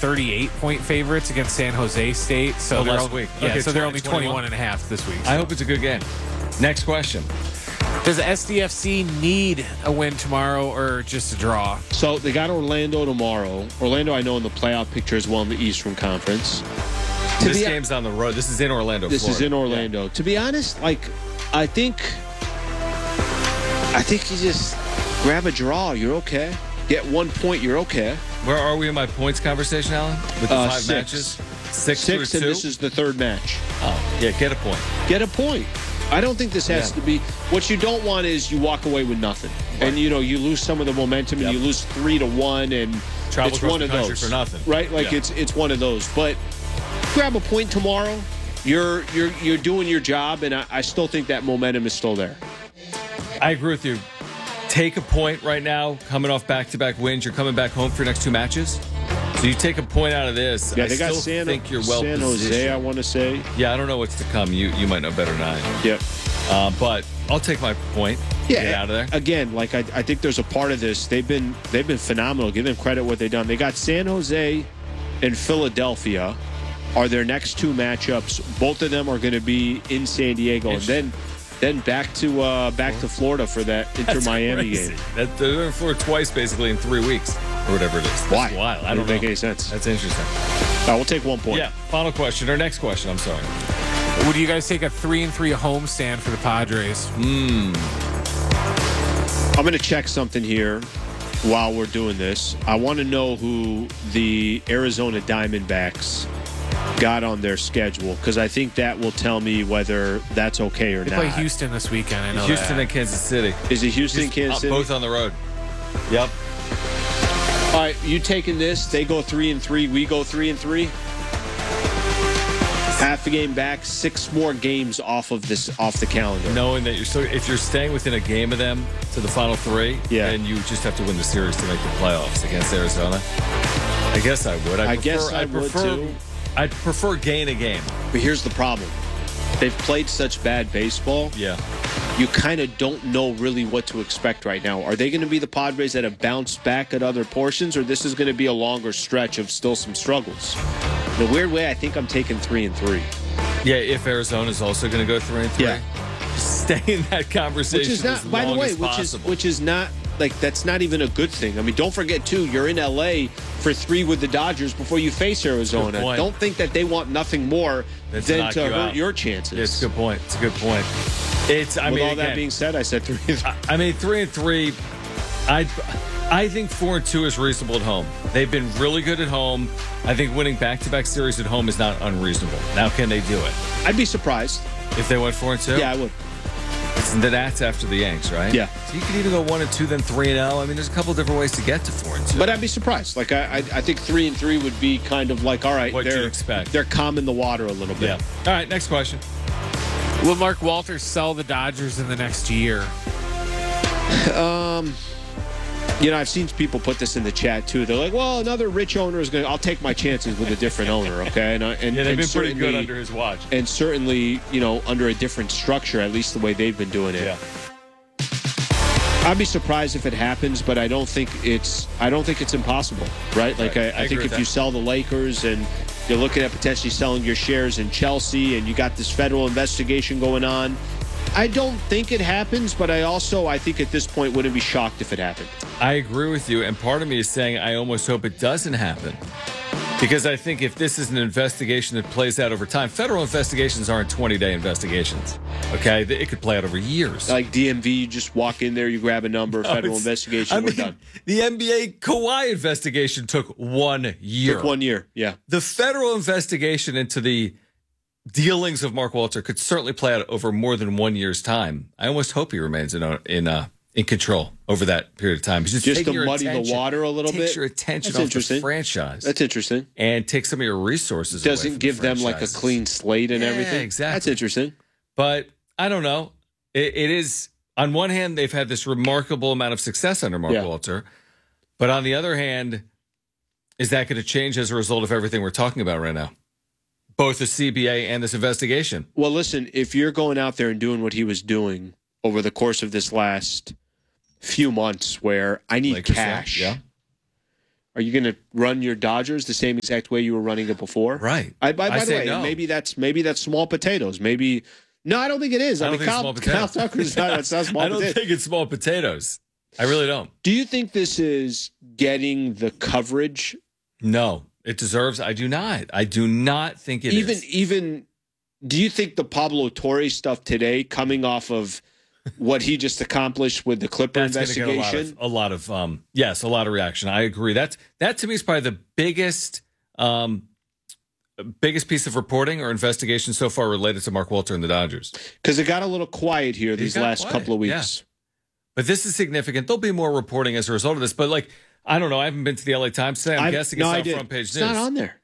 38-point favorites against San Jose State. So they're last week. Okay, so they're only 21 and a half this week. I hope it's a good game. Next question. Does SDFC need a win tomorrow or just a draw? So they got Orlando tomorrow. Orlando, I know, in the playoff picture as well in the Eastern Conference. This game's on the road. This is in Orlando, This Florida. is in Orlando. Yeah. To be honest, I think you just grab a draw. You're okay. Get 1 point. You're okay. Where are we in my points conversation, Alan? With the 5 matches? Six and through 2? This is the third match. Oh, yeah, get a point. Get a point. I don't think this has to be. What you don't want is you walk away with nothing. Right. And, you lose some of the momentum and you lose 3-1 and Travel it's one of those. For nothing. Right? It's one of those. But grab a point tomorrow. You're doing your job, and I still think that momentum is still there. I agree with you. Take a point right now, coming off back-to-back wins. You're coming back home for your next 2 matches. So you take a point out of this. Yeah, they got think you're well San positioned. Jose, I want to say. Yeah, I don't know what's to come. You might know better than I am. Yep. But I'll take my point. Yeah, get out of there. Again, I think there's a part of this. They've been phenomenal. Give them credit what they've done. They got San Jose and Philadelphia are their next 2 matchups. Both of them are going to be in San Diego, and then back to Florida for that Inter-Miami game. They're in Florida twice, basically, in 3 weeks, or whatever it is. Why? That's wild. I don't make any sense. That's interesting. We'll take 1 point. Yeah. Final question, or next question. I'm sorry. Would you guys take a 3-3 homestand for the Padres? I'm going to check something here while we're doing this. I want to know who the Arizona Diamondbacks got on their schedule, because I think that will tell me whether that's okay or they not. They play Houston this weekend. I know Houston that. and Kansas City. Is it Houston and Kansas City? Both on the road. Yep. All right, you taking this? They go 3-3. We go 3-3. Half a game back, 6 more games off the calendar. Knowing that if you're staying within a game of them to the final 3, then you just have to win the series to make the playoffs against Arizona. I guess I would. I would too. I'd prefer gain a game. But here's the problem. They've played such bad baseball. Yeah. You kind of don't know really what to expect right now. Are they going to be the Padres that have bounced back at other portions, or this is going to be a longer stretch of still some struggles? In a weird way, I think I'm taking 3-3. Yeah, if Arizona's also going to go 3-3. Yeah. Stay in that conversation. Which is not, by the way, which is not, that's not even a good thing. I mean, don't forget, too, you're in L.A. for 3 with the Dodgers before you face Arizona. Don't think that they want nothing more than to hurt your chances. Yeah, it's a good point. It's a good point. With all that being said, I said 3-3. 3-3. I think 4-2 is reasonable at home. They've been really good at home. I think winning back-to-back series at home is not unreasonable. Now, can they do it? I'd be surprised if they went 4-2. Yeah, I would. That's after the Yanks, right? Yeah. So you could either go 1-2, then 3-0. I mean, there's a couple different ways to get to 4-2. But I'd be surprised. I think 3-3 would be kind of like, all right, what do you expect? They're calming the water a little bit. Yeah. All right, next question. Will Mark Walters sell the Dodgers in the next year? I've seen people put this in the chat, too. They're like, well, another rich owner is going to... I'll take my chances with a different owner, okay? And they've been pretty good under his watch. And certainly, under a different structure, at least the way they've been doing it. Yeah. I'd be surprised if it happens, but I don't think it's impossible, right? Like, I think if you sell the Lakers and you're looking at potentially selling your shares in Chelsea and you got this federal investigation going on, I don't think it happens, but I think at this point wouldn't be shocked if it happened. I agree with you, and part of me is saying I almost hope it doesn't happen. Because I think if this is an investigation that plays out over time, federal investigations aren't 20-day investigations, okay? It could play out over years. Like DMV, you just walk in there, you grab a number, federal investigation, we're done. The NBA Kawhi investigation took 1 year. Took 1 year, yeah. The federal investigation into the dealings of Mark Walter could certainly play out over more than 1 year's time. I almost hope he remains in control over that period of time. Just to muddy the water a little bit. Takes your attention off the franchise. That's interesting. And takes some of your resources away Doesn't give them like a clean slate and everything. Exactly. That's interesting. But I don't know. It is, on one hand, they've had this remarkable amount of success under Mark Walter. But on the other hand, is that going to change as a result of everything we're talking about right now? Both the CBA and this investigation. Well, listen, if you're going out there and doing what he was doing over the course of this last few months where I need cash. Yeah. Are you going to run your Dodgers the same exact way you were running it before? Right. By the way, no. maybe that's small potatoes. Maybe no, I don't think it is. I mean, Kyle Tucker's not. It's not small I don't potatoes. think it's small potatoes. I really don't. Do you think this is getting the coverage? No, it deserves. I do not. I do not think it is. Even. Do you think the Pablo Torre stuff today, coming off of what he just accomplished with the Clipper investigation? A lot of reaction. I agree. That to me is probably the biggest piece of reporting or investigation so far related to Mark Walter and the Dodgers. Because it got a little quiet here these last couple of weeks. Yeah. But this is significant. There'll be more reporting as a result of this. But I don't know. I haven't been to the LA Times today. I'm guessing it's on front page news. It's not on there.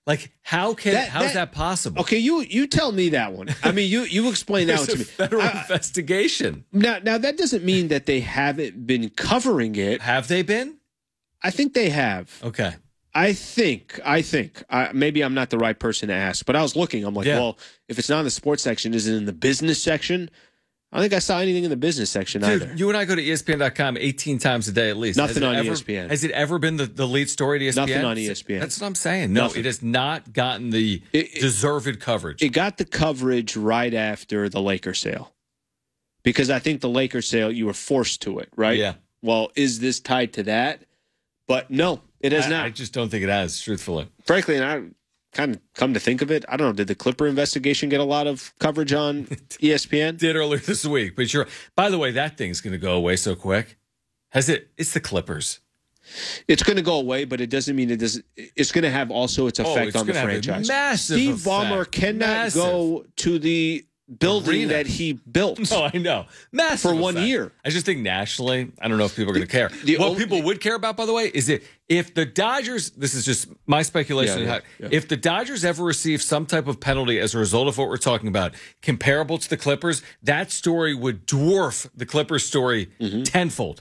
How is that possible? Okay, you tell me that one. I mean, you explain that one to me. Federal investigation. Now that doesn't mean that they haven't been covering it. Have they been? I think they have. Okay. I think. Maybe I'm not the right person to ask, but I was looking. I'm like, well, if it's not in the sports section, is it in the business section? I don't think I saw anything in the business section either. You and I go to ESPN.com 18 times a day at least. Nothing on ESPN. Has it ever been the lead story at ESPN? Nothing on ESPN. That's what I'm saying. No, it has not gotten the deserved coverage. It got the coverage right after the Lakers sale. Because I think the Lakers sale, you were forced to it, right? Yeah. Well, is this tied to that? But no, it has not. I just don't think it has, truthfully. Frankly, and I kind of come to think of it, I don't know, did the Clipper investigation get a lot of coverage on ESPN? Did earlier this week. But by the way, that thing's going to go away so quick. Has it? It's the Clippers. It's going to go away, but it doesn't mean it doesn't. It's going to have also its effect on the franchise. Massive Steve Ballmer cannot go to the building that he built. No, I know. Massive for 1 year. I just think nationally, I don't know if people are going to care. What people would care about, by the way, is if the Dodgers, this is just my speculation, if the Dodgers ever receive some type of penalty as a result of what we're talking about, comparable to the Clippers, that story would dwarf the Clippers story tenfold.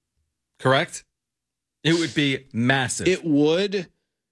Correct? It would be massive. It would.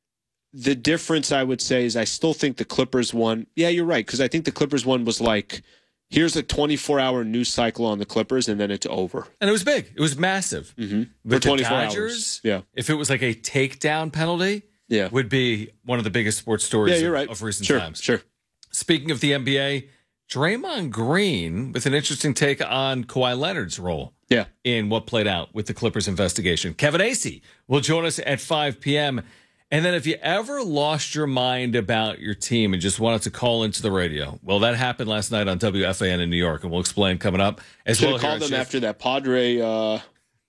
The difference, I would say, is I still think the Clippers one. Yeah, you're right, because I think the Clippers one was like, here's a 24-hour news cycle on the Clippers, and then it's over. And it was big. It was massive. For 24 hours. Yeah. If it was like a takedown penalty, would be one of the biggest sports stories of recent times. Sure. Speaking of the NBA, Draymond Green with an interesting take on Kawhi Leonard's role in what played out with the Clippers investigation. Kevin Acee will join us at 5 p.m., and then if you ever lost your mind about your team and just wanted to call into the radio, well, that happened last night on WFAN in New York, and we'll explain coming up. As well, called them after that Padre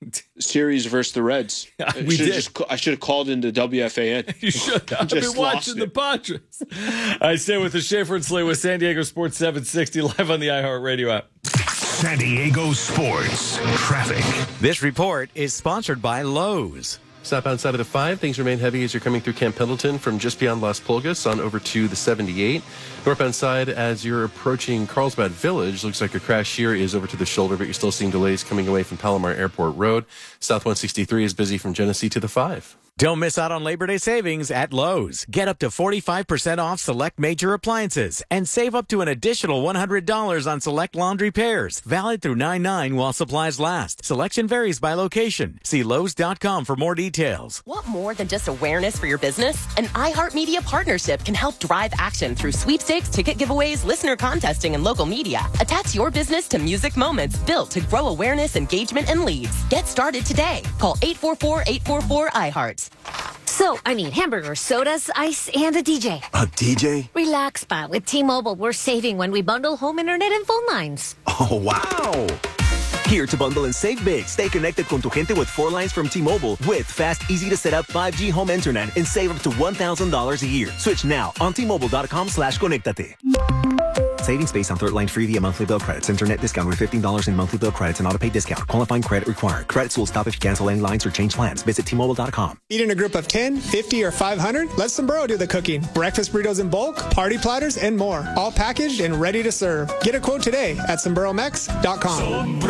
series versus the Reds. We did. I should have called into WFAN. You should have been watching the Padres. I stay with the Schaefer and Slay with San Diego Sports 760 live on the iHeartRadio app. San Diego Sports Traffic. This report is sponsored by Lowe's. Stop outside of the 5. Things remain heavy as you're coming through Camp Pendleton from just beyond Las Pulgas on over to the 78. Northbound side as you're approaching Carlsbad Village. Looks like a crash here is over to the shoulder, but you're still seeing delays coming away from Palomar Airport Road. South 163 is busy from Genesee to the 5. Don't miss out on Labor Day savings at Lowe's. Get up to 45% off select major appliances and save up to an additional $100 on select laundry pairs. Valid through 9/9 while supplies last. Selection varies by location. See Lowe's.com for more details. Want more than just awareness for your business? An iHeartMedia partnership can help drive action through sweepstakes, ticket giveaways, listener contesting, and local media. Attach your business to music moments built to grow awareness, engagement, and leads. Get started today. Call 844-844-iHeart. So, I need hamburgers, sodas, ice, and a DJ. A DJ? Relax, Pa. With T-Mobile, we're saving when we bundle home internet and phone lines. Oh, wow. Here to bundle and save big. Stay connected con tu gente with 4 lines from T-Mobile with fast, easy-to-set-up 5G home internet and save up to $1,000 a year. Switch now on T-Mobile.com/conectate. Savings based on third line free via monthly bill credits. Internet discount with $15 in monthly bill credits and auto pay discount. Qualifying credit required. Credits will stop if you cancel any lines or change plans. Visit T-Mobile.com. Eat in a group of 10, 50, or 500? Let Sombrero do the cooking. Breakfast burritos in bulk, party platters, and more. All packaged and ready to serve. Get a quote today at SombreroMex.com.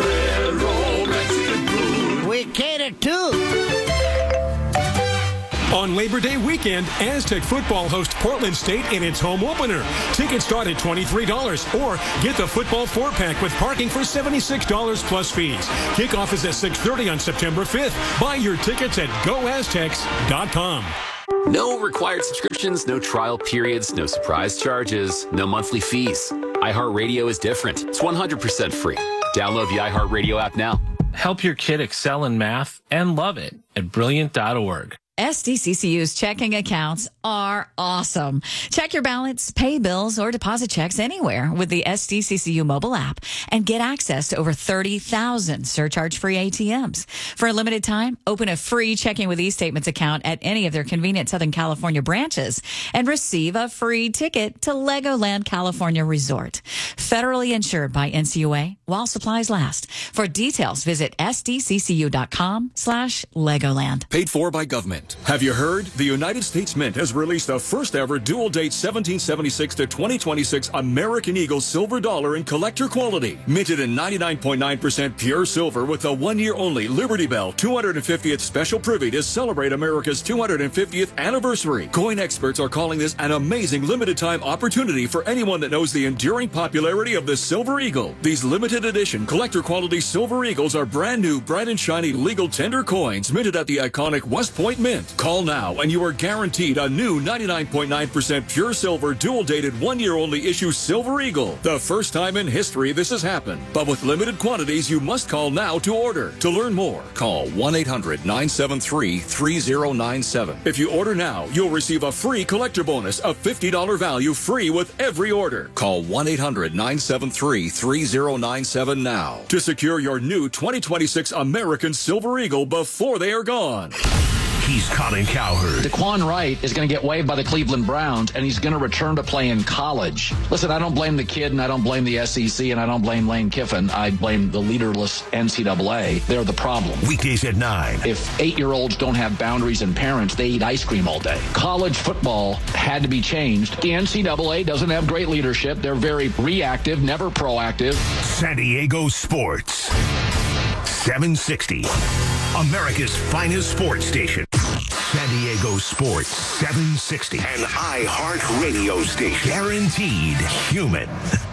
Sombrero Mexican food. We cater too. On Labor Day weekend, Aztec football hosts Portland State in its home opener. Tickets start at $23, or get the football 4-pack with parking for $76 plus fees. Kickoff is at 6:30 on September 5th. Buy your tickets at goaztecs.com. No required subscriptions, no trial periods, no surprise charges, no monthly fees. iHeartRadio is different. It's 100% free. Download the iHeartRadio app now. Help your kid excel in math and love it at Brilliant.org. SDCCU's checking accounts are awesome. Check your balance, pay bills, or deposit checks anywhere with the SDCCU mobile app and get access to over 30,000 surcharge-free ATMs. For a limited time, open a free Checking with eStatements account at any of their convenient Southern California branches and receive a free ticket to Legoland California Resort. Federally insured by NCUA while supplies last. For details, visit sdccu.com/Legoland. Paid for by government. Have you heard? The United States Mint has released the first ever dual date 1776 to 2026 American Eagle silver dollar in collector quality. Minted in 99.9% pure silver with a 1-year only Liberty Bell 250th special privy to celebrate America's 250th anniversary. Coin experts are calling this an amazing limited time opportunity for anyone that knows the enduring popularity of the Silver Eagle. These limited edition collector quality Silver Eagles are brand new, bright and shiny legal tender coins minted at the iconic West Point Mint. Call now and you are guaranteed a new 99.9% pure silver dual dated 1-year only issue Silver Eagle. The first time in history this has happened. But with limited quantities, you must call now to order. To learn more, call 1-800-973-3097. If you order now, you'll receive a free collector bonus of $50 value free with every order. Call 1-800-973-3097 now to secure your new 2026 American Silver Eagle before they are gone. He's Colin Cowherd. Daquan Wright is going to get waived by the Cleveland Browns, and he's going to return to play in college. Listen, I don't blame the kid, and I don't blame the SEC, and I don't blame Lane Kiffin. I blame the leaderless NCAA. They're the problem. Weekdays at 9. If 8-year-olds don't have boundaries and parents, they eat ice cream all day. College football had to be changed. The NCAA doesn't have great leadership. They're very reactive, never proactive. San Diego Sports. 760. America's finest sports station. San Diego Sports 760. An iHeart radio station. Guaranteed human.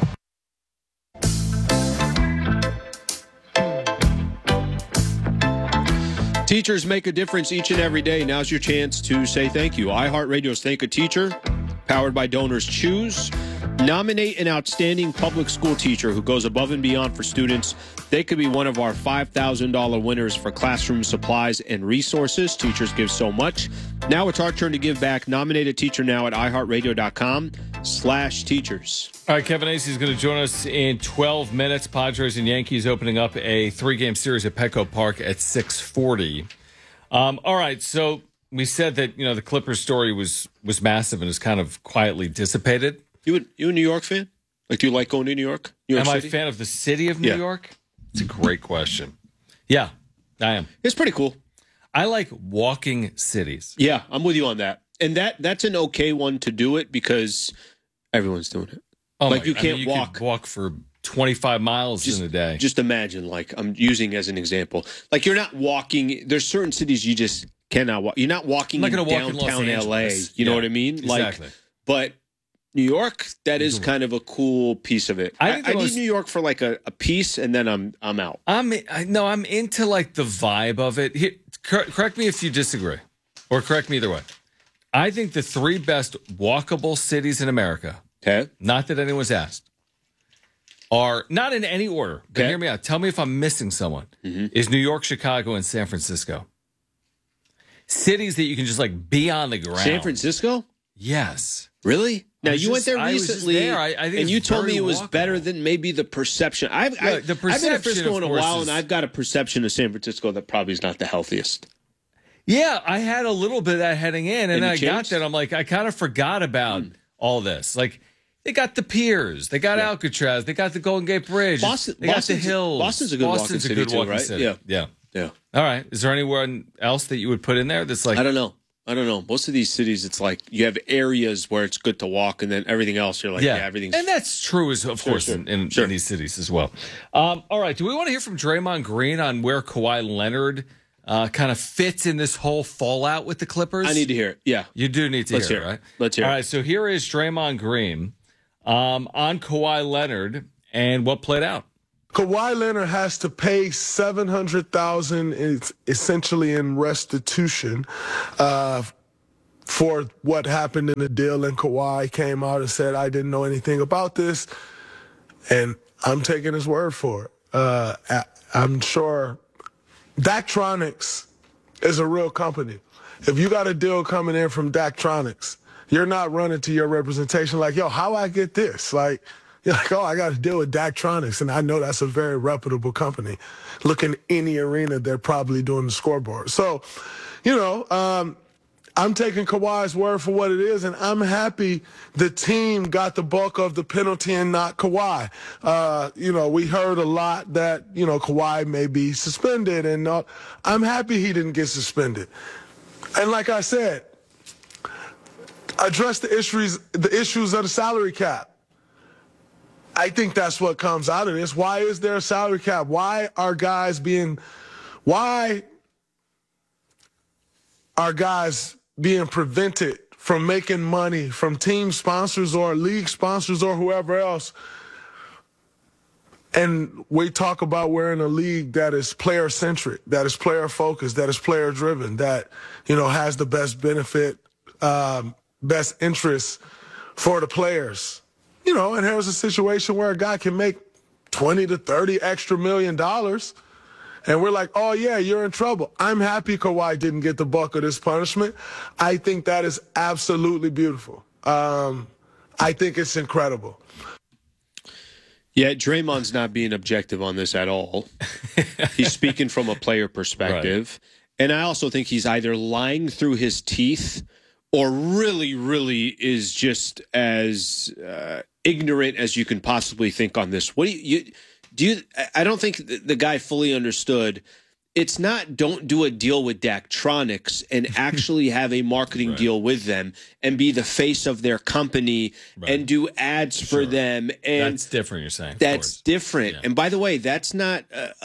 Teachers make a difference each and every day. Now's your chance to say thank you. iHeartRadio's Thank a Teacher, powered by Donors Choose. Nominate an outstanding public school teacher who goes above and beyond for students. They could be one of our $5,000 winners for classroom supplies and resources. Teachers give so much. Now it's our turn to give back. Nominate a teacher now at iHeartRadio.com/teachers. All right, Kevin Acee is going to join us in 12 minutes. Padres and Yankees opening up a 3-game series at Petco Park at 6:40. All right, so we said that the Clippers story was massive and is kind of quietly dissipated. You a New York fan? Like, do you like going to New York? Am I a fan of the city of New York? It's a great question. Yeah, I am. It's pretty cool. I like walking cities. Yeah, I'm with you on that. And that's an okay one to do it because everyone's doing it. Oh, like, you can't walk. Could walk for 25 miles in a day. Just imagine, like, I'm using as an example. Like, you're not walking. There's certain cities you just cannot walk. You're not walking in downtown LA. You know what I mean? Exactly. But New York, that is kind of a cool piece of it. I need New York for like a piece, and then I'm out. I'm into like the vibe of it. Here, correct me if you disagree, or correct me either way. I think the 3 best walkable cities in America, not that anyone's asked, are not in any order. But hear me out. Tell me if I'm missing someone. Is New York, Chicago, and San Francisco. Cities that you can just like be on the ground. San Francisco? Yes. Really? Now, you went there recently, I think and you told me it was better than maybe the perception. I've been to Frisco in a while, and I've got a perception of San Francisco that probably is not the healthiest. Yeah, I had a little bit of that heading in, and then I got there, and I'm like, I kind of forgot about all this. Like, they got the piers, they got Alcatraz, they got the Golden Gate Bridge, they got the hills. Boston's a good walking city too, right? City. Yeah. All right. Is there anywhere else that you would put in there that's like... I don't know. Most of these cities, it's like you have areas where it's good to walk, and then everything else, you're like, everything's... And that's true, of course, in these cities as well. All right. Do we want to hear from Draymond Green on where Kawhi Leonard kind of fits in this whole fallout with the Clippers? I need to hear it. Yeah. You do need to Let's hear hear it, it. right? Let's hear All it. right, so here is Draymond Green on Kawhi Leonard and what played out. Kawhi Leonard has to pay $700,000 essentially in restitution for what happened in the deal. And Kawhi came out and said, I didn't know anything about this. And I'm taking his word for it. I'm sure Daktronics is a real company. If you got a deal coming in from Daktronics, you're not running to your representation like, yo, how I get this? Like, you're like, oh, I got to deal with Daktronics, and I know that's a very reputable company. Look in any arena, they're probably doing the scoreboard. So, I'm taking Kawhi's word for what it is, and I'm happy the team got the bulk of the penalty and not Kawhi. We heard a lot that, Kawhi may be suspended, and I'm happy he didn't get suspended. And like I said, address the issues of the salary cap. I think that's what comes out of this. Why is there a salary cap? Why are guys being prevented from making money from team sponsors or league sponsors or whoever else? And we talk about we're in a league that is player-centric, that is player-focused, that is player-driven, that, has the best benefit, best interests for the players. And here's a situation where a guy can make 20 to 30 extra $1 million. And we're like, oh, yeah, you're in trouble. I'm happy Kawhi didn't get the bulk of this punishment. I think that is absolutely beautiful. I think it's incredible. Yeah, Draymond's not being objective on this at all. He's speaking from a player perspective. Right. And I also think he's either lying through his teeth or really, really is just as ignorant as you can possibly think on this. What do you I don't think the guy fully understood. It's not don't do a deal with Daktronics and actually have a marketing deal with them and be the face of their company and do ads for them. And that's different, you're saying. That's different. Yeah. And by the way, that's not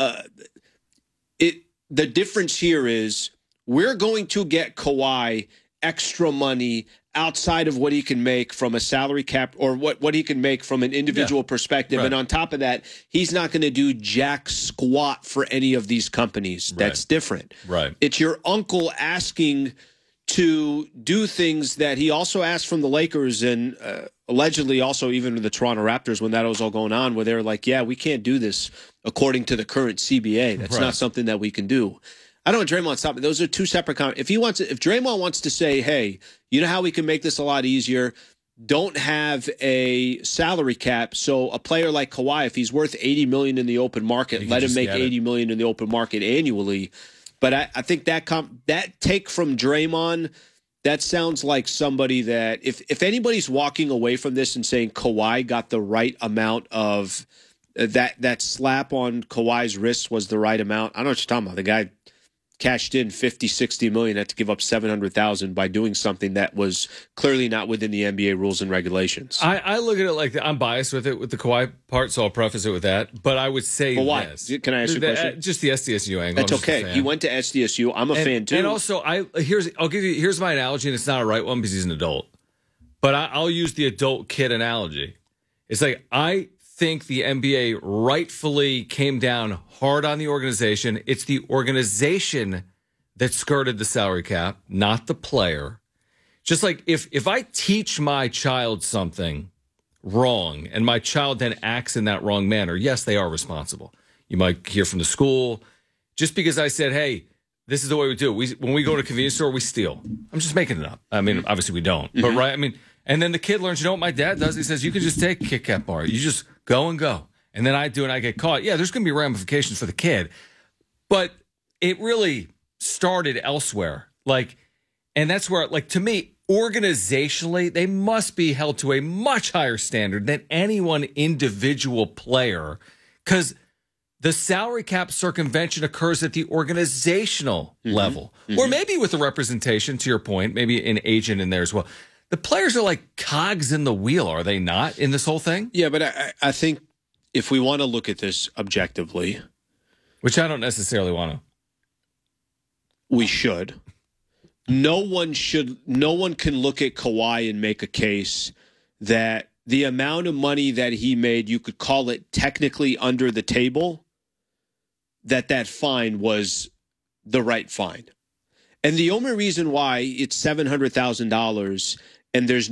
it. The difference here is we're going to get Kawhi extra money outside of what he can make from a salary cap or what he can make from an individual perspective. Right. And on top of that, he's not going to do jack squat for any of these companies. Right. That's different. Right. It's your uncle asking to do things that he also asked from the Lakers and allegedly also even the Toronto Raptors when that was all going on, where they were like, yeah, we can't do this according to the current CBA. That's not something that we can do. I don't want Draymond to stop it. Those are two separate comments. If Draymond wants to say, hey, you know how we can make this a lot easier? Don't have a salary cap. So a player like Kawhi, if he's worth $80 million in the open market, let him make $80 million in the open market annually. But I think that take from Draymond, that sounds like somebody that if anybody's walking away from this and saying Kawhi got the right amount of that slap on Kawhi's wrist was the right amount, I don't know what you're talking about. The guy cashed in $50-60 million, had to give up $700,000 by doing something that was clearly not within the NBA rules and regulations. I look at it like I'm biased with it with the Kawhi part, so I'll preface it with that. But I would say why? This. Can I ask you a question? Just the SDSU angle. That's okay. He went to SDSU. I'm a fan too. And also, here's my analogy, and it's not a right one because he's an adult. But I'll use the adult kid analogy. It's like I think the NBA rightfully came down hard on the organization. It's the organization that skirted the salary cap, not the player. Just like if I teach my child something wrong and my child then acts in that wrong manner, yes, they are responsible. You might hear from the school. Just because I said, hey, this is the way we do it. When we go to a convenience store, we steal. I'm just making it up. I mean, obviously we don't. But right, I mean, and then the kid learns, you know what my dad does? He says, you can just take a Kit Kat bar. You just go and go. And then I do and I get caught. Yeah, there's going to be ramifications for the kid. But it really started elsewhere. And that's where, to me, organizationally, they must be held to a much higher standard than any one individual player. Because the salary cap circumvention occurs at the organizational level. Or maybe with the representation, to your point, maybe an agent in there as well. The players are like cogs in the wheel, are they not, in this whole thing? Yeah, but I think if we want to look at this objectively, which I don't necessarily want to. We should. No one can look at Kawhi and make a case that the amount of money that he made, you could call it technically under the table, that fine was the right fine. And the only reason why it's $700,000 and there's